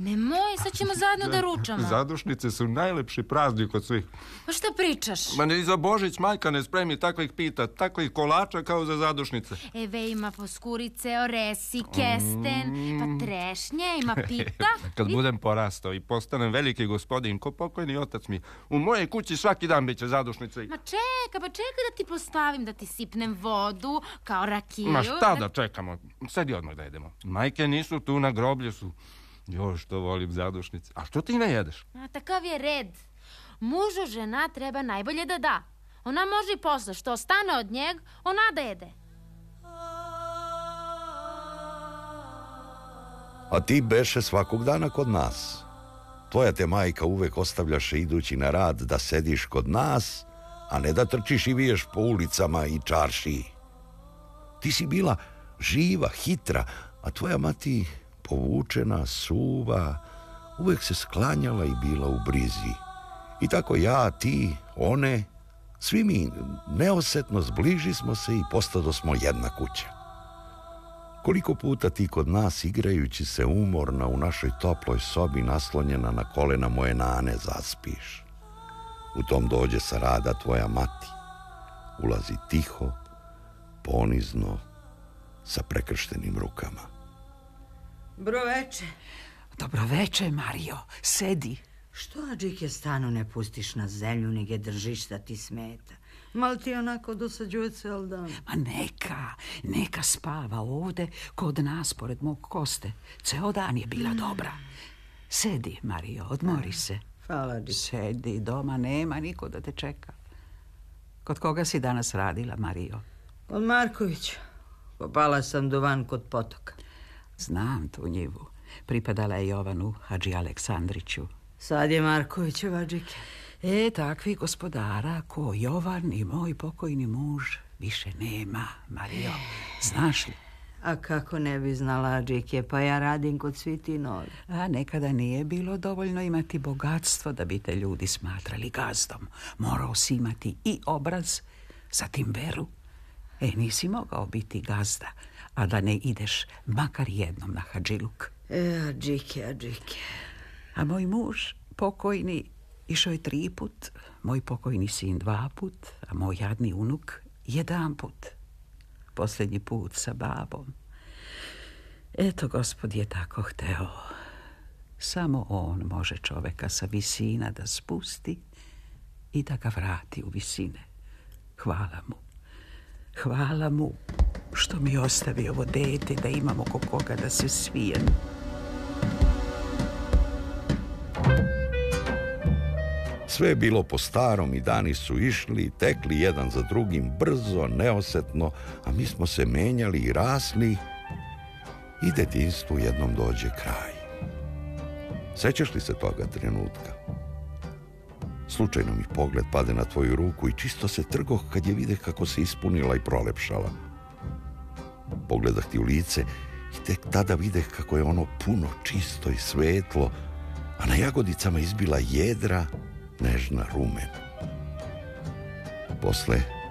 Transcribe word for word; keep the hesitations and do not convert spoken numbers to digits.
Nemoj, sad ćemo zajedno da ručamo. Zadušnice su najlepši praznik od svih. Pa šta pričaš? Ma ne za Božić majka ne spremi takvih pita, takvih kolača kao za zadušnice. Eve ima poskurice, oresi, kesten, pa trešnje, ima pita. Kad budem porastao i postanem veliki gospodin, ko pokojni otac mi, u mojej kući svaki dan biće zadušnice. Ma čeka, pa čekaj da ti postavim, da ti sipnem vodu, kao rakiju. Ma šta da čekamo? Sedi odmah da jedemo. Majke nisu tu, na groblju su. Jo, što volim zadušnice. A što ti ne jedeš? A takav je red. Mužu žena treba najbolje da da. Ona može i posle, što ostane od njeg, ona da jede. A ti beše svakog dana kod nas. Tvoja te majka uvek ostavljaše idući na rad da sediš kod nas, a ne da trčiš i viješ po ulicama i čaršiji. Ti si bila živa, hitra, a tvoja mati povučena, suva, uvek se sklanjala i bila u brizi. I tako ja, ti, one, svi mi neosetno zbliži smo se i postado smo jedna kuća. Koliko puta ti kod nas, igrajući se umorna u našoj toploj sobi, naslonjena na kolena moje nane, zaspiš. U tom dođe sa rada tvoja mati. Ulazi tiho, ponizno, sa prekrštenim rukama. Dobro veče. Dobro veče, Mario. Sedi. Što, Adžike, stanu ne pustiš na zemlju, ni ga držiš da ti smeta? Mal ti onako dosađuje cel dan. Ma neka, neka spava ovde kod nas, pored mog Koste. Ceo dan je bila dobra. Sedi, Mario, odmori se. Hvala, Adžike. Sedi, doma nema niko da te čeka. Kod koga si danas radila, Mario? Kod Markovića. Kopala sam duvan kod potoka. Znam tu njivu. Pripadala je Jovanu Hadži Aleksandriću. Sad je Markovićev, Adžike. E, takvi gospodara ko Jovan i moj pokojni muž više nema, Mario. Znaš li? A kako ne bi znala, Adžike, pa ja radim kod Svitinov. A nekada nije bilo dovoljno imati bogatstvo da bi te ljudi smatrali gazdom. Morao si imati i obraz, zatim veru. E, nisi mogao biti gazda, a da ne ideš makar jednom na hadžiluk. E, Adžike, Adžike. A moj muž, pokojni, išao je tri put, moj pokojni sin dva put, a moj jadni unuk jedan put. Posljednji put sa babom. Eto, Gospod je tako hteo. Samo on može čoveka sa visina da spusti i da ga vrati u visine. Hvala mu. Hvala mu što mi ostavi ovo dete da imam oko koga da se svijem. Sve je bilo po starom i dani su išli, tekli jedan za drugim, brzo, neosetno, a mi smo se menjali i rasli i detinjstvu jednom dođe kraj. Sećaš li se toga trenutka? Slučajno mi pogled pade na tvoju ruku i čisto se trgoh kad je vide kako se ispunila i prolepšala. Pogledah ti u lice i tek tada vide kako je ono puno, čisto i svetlo, a na jagodicama izbila jedra, nežna rumen. Posle